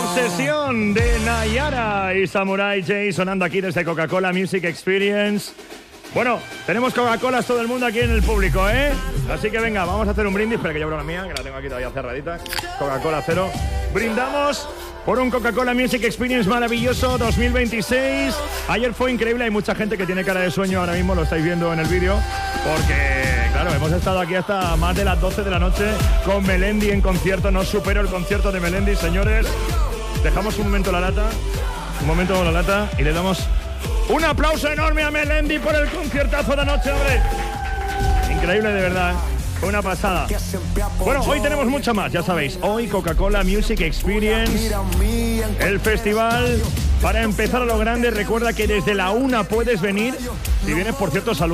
Obsesión de Nayara y Samurai J sonando aquí desde Coca-Cola Music Experience. Bueno, tenemos Coca-Colas todo el mundo aquí en el público, ¿eh? Así que venga, vamos a hacer un brindis. Espera que yo abro la mía, que la tengo aquí todavía cerradita. Coca-Cola cero. Brindamos por un Coca-Cola Music Experience maravilloso 2026. Ayer fue increíble, hay mucha gente que tiene cara de sueño ahora mismo, lo estáis viendo en el vídeo, porque, claro, hemos estado aquí hasta más de las 12 de la noche con Melendi en concierto. No supero el concierto de Melendi, señores. Dejamos un momento la lata, y le damos un aplauso enorme a Melendi por el conciertazo de anoche, hombre. Increíble, de verdad. Fue una pasada. Bueno, hoy tenemos mucho más, ya sabéis. Hoy Coca-Cola Music Experience, el festival. Para empezar a lo grande, recuerda que desde la 1 puedes venir. Si vienes, por cierto, salud.